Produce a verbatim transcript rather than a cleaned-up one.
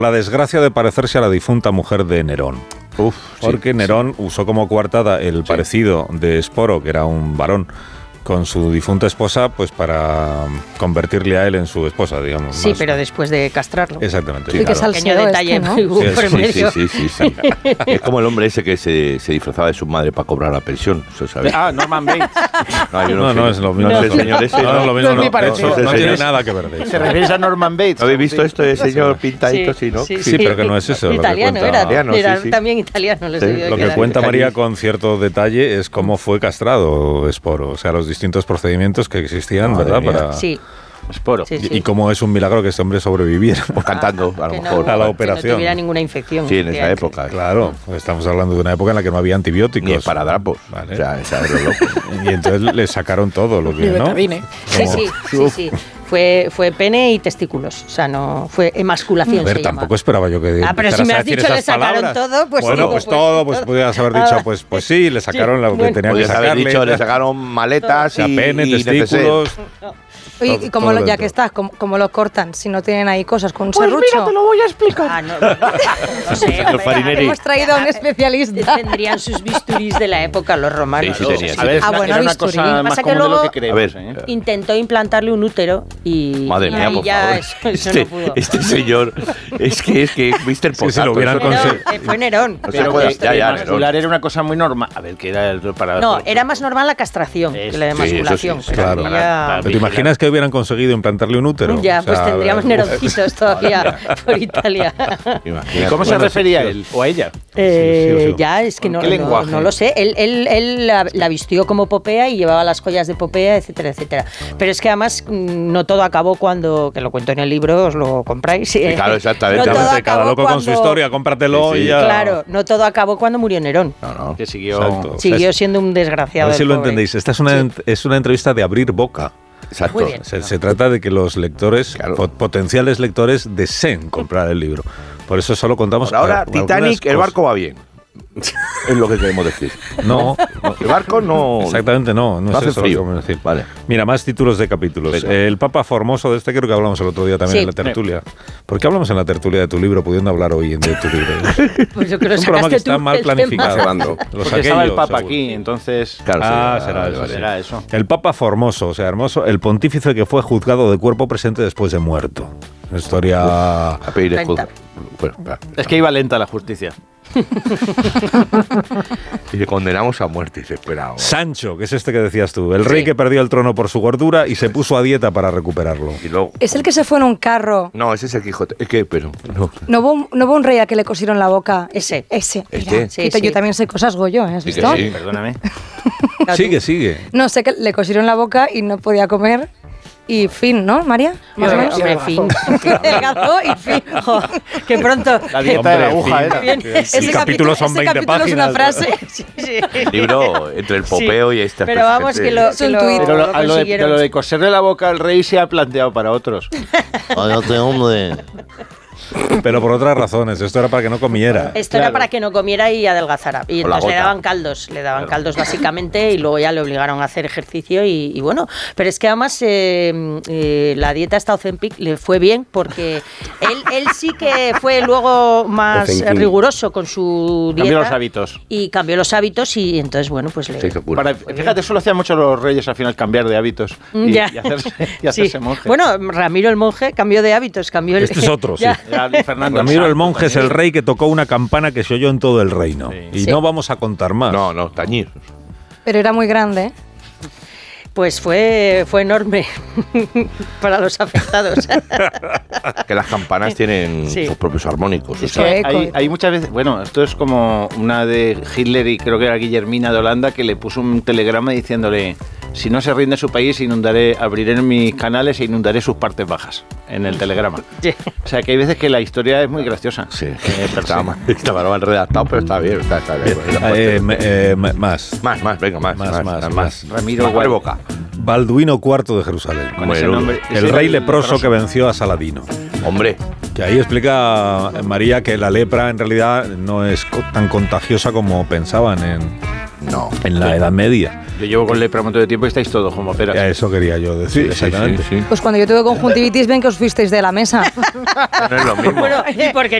La desgracia de parecerse a la difunta mujer de Nerón. Uf, porque sí, Nerón sí. usó como coartada el sí. parecido de Esporo, que era un varón, con su difunta esposa, pues para convertirle a él en su esposa, digamos. Sí, más. pero después de castrarlo. Exactamente. Sí, sí, claro. que Pequeño detalle, este, ¿no? Sí, sí, sí, sí, sí, sí. Es como el hombre ese que se, se disfrazaba de su madre para cobrar la pensión, ¿eso sabes? Ah, Norman Bates. No, yo no, no, no sé. es lo mismo. No, el señor ese. No, no, lo mismo, no es no, ni parecido. no, no Ese tiene señor- nada que ver de eso. ¿Se refiere a Norman Bates? ¿No habéis visto esto de señor pintadito, sí, no? Sí, pero que no es eso lo que Italiano cuenta. era, Italiano, era sí, sí. también italiano. Les Sí, debió de Lo que quedar. cuenta Calle. María con cierto detalle es cómo fue castrado Esporo, o sea, los distintos procedimientos que existían, Madre ¿verdad? mía. Para, Sí, Esporo. sí, y, sí. y cómo es un milagro que este hombre sobreviviera. Pues cantando, a lo Que mejor. no, a la que operación. no tuviera ninguna infección. Sí, en esa Que- época. Claro, estamos hablando de una época en la que no había antibióticos. Ni esparadrapos. Vale. O sea, esa es lo loco. Y entonces le sacaron todo lo que, Ni ¿no? betadine. Sí, Como- sí, sí, sí. Fue, fue pene y testículos. O sea, no fue emasculación. A ver, se llama. tampoco esperaba yo que Ah, pero empezaras si me a has decir dicho le esas sacaron palabras. todo, pues bueno, digo, pues pues todo, pues todo. podrías haber dicho, Ah, pues, pues sí, le sacaron lo que bueno. tenían que Podrías haber sacarle. dicho, le sacaron maletas O sea, y pene, y neceser. testículos. Oye, Todo- y como todo lo- ya dentro. que estás, como, como lo cortan, si no tienen ahí cosas con un Pues serrucho. mira, te lo voy a explicar. Ah, no, no sé, Señor hombre, Farinelli. Hemos traído a un especialista. Tendrían sus bisturís de la época los romanos. Sí, sí tenían. A ver, Ah, era- bueno, era una bisturí. cosa más Pasa que común de lo luego- que creemos. A ver. ¿eh? Intentó implantarle un útero y, Madre y mía, ahí por ya favor. eso, eso Este, no pudo. este señor, es que es que mister Sí, Potato. si lo hubieran eso- Nerón, conseguido. eh, fue Nerón. No se Pero puede, que ya, ya, emascular era una cosa muy normal. A ver, que era el para... No, era más normal la castración que la Sí, eso sí, emasculación. sí, pero claro. aquí ya- ¿Pero te imaginas que hubieran conseguido implantarle un útero? Ya, O sea, pues tendríamos neroncitos todavía por Italia. Imagínate. ¿Cómo se Bueno, refería sí, él o a ella? Eh, sigo, sigo. ya, es que ¿Con no, qué no, lenguaje? no lo sé. Él, él, él la, la vistió como Popea y llevaba las joyas de Popea, etcétera, etcétera. Pero es que además mm, no todo acabó cuando, que lo cuento en el libro, os lo compráis. eh, claro, exactamente. no todo Exactamente, cada acabó loco con su cuando- historia, cómpratelo Sí, sí. y ya. Claro, no todo acabó cuando murió Nerón. No, no. Que siguió... Exacto. O sea, Siguió es- siendo un A desgraciado. ver si el lo pobre. entendéis. Esta es una, Sí. ent- es una entrevista de abrir boca. Exacto. Muy bien. Se, se trata de que los lectores, Claro. po- potenciales lectores, deseen comprar el libro. Por eso solo contamos. Por ahora, a- algunas Titanic, el cosas. barco va bien. Es lo que queremos decir. No, El barco no... exactamente no. No, No es hace eso lo que frío. queremos decir. Vale. Mira, más títulos de capítulos. Venga. El Papa Formoso, de este creo que hablamos el otro día también Sí. en la tertulia. ¿Por qué hablamos en la tertulia de tu libro, pudiendo hablar hoy de tu libro? Pues yo creo que Es un programa que sacaste está tú mal el tema. planificado. Cebando. Lo Porque saqué estaba el yo, Papa seguro. aquí, entonces... Claro, Ah, sí, será vale, eso, vale. sí. Era eso. El Papa Formoso, o sea, hermoso, el pontífice que fue juzgado de cuerpo presente después de muerto. Una historia... A pedir Treinta. escudo. Bueno, claro. Es que iba lenta la justicia. Y le condenamos a muerte y se espera. Sancho, que es este que decías tú, el rey Sí. que perdió el trono por su gordura y se puso a dieta para recuperarlo. Y luego... Es el que se fue en un carro. No, ese es el Quijote. Es que, pero... No. ¿No hubo, un- no hubo un rey a que le cosieron la boca? Ese. Ese. Este. Mira, Sí, Quito, sí. yo también sé cosas Goyo, ¿eh? ¿Has Sí que visto? sí. Perdóname. Claro, Sigue, tú- sigue. No, sé que le cosieron la boca y no podía comer. Y fin, ¿no, María? Más o Hombre, menos. hombre, fin. Delgazó y fin. Jo, que pronto. La dieta Hombre, de la aguja fin. era. Bien. Ese El capítulo son ese veinte capítulo es una páginas. frase. Sí, sí. Libro entre el popeo Sí. y esta Pero vamos, que lo, Es que un lo, tuit. Pero lo, lo a lo de, de consiguieron. lo de coserle la boca al rey se ha planteado para otros. Cállate, hombre. Pero por otras razones, esto era para que no comiera. Esto era Claro. para que no comiera y adelgazara. Y Con la entonces le gota. daban caldos, le daban caldos básicamente y luego ya le obligaron a hacer ejercicio y, y bueno. Pero es que además eh, eh, la dieta esta Ozempic le fue bien porque él, él sí que fue luego más Ozempic. riguroso con su dieta. Cambió los hábitos. Y cambió los hábitos y entonces, bueno, pues le... Sí, qué cura. Para, fíjate, eso lo hacían mucho los reyes al final, cambiar de hábitos y, Ya. y hacerse, y hacerse Sí. monje. Bueno, Ramiro el monje cambió de hábitos, cambió el... Este es otro, sí. Ya. Ya, Fernando Ramiro el Santos monje es el también. rey que tocó una campana que se oyó en todo el reino. Sí. Y Sí. no vamos a contar más. No, no, tañir. Pero era muy grande, ¿eh? Pues fue, fue enorme para los afectados. Que las campanas tienen Sí. sus propios armónicos. o Es sea, que Eco, hay, eco. hay muchas veces, bueno, esto es como una de Hitler y creo que era Guillermina de Holanda que le puso un telegrama diciéndole: si no se rinde su país, inundaré, abriré mis canales e inundaré sus partes bajas en el telegrama. Sí. O sea que hay veces que la historia es muy graciosa. Sí, Eh, per se. estaba mal, estaba mal redactado, pero está bien. Está, está bien. Eh, me- eh, me- más. Más, más, venga, más. Más, más, más. Ramiro Más Gual- boca. Balduino cuarto de Jerusalén. Con Bueno, ese nombre, ese El era rey leproso que venció a Saladino. Hombre, Que ahí explica María que la lepra en realidad no es co- tan contagiosa como pensaban en, no. en la Edad Media. Yo llevo con lepra un montón de tiempo y estáis todos como peras. Eso quería yo decir, Sí, exactamente. sí, sí, sí. Pues cuando yo tuve conjuntivitis, ven que os fuisteis de la mesa. No es lo mismo. Bueno, y porque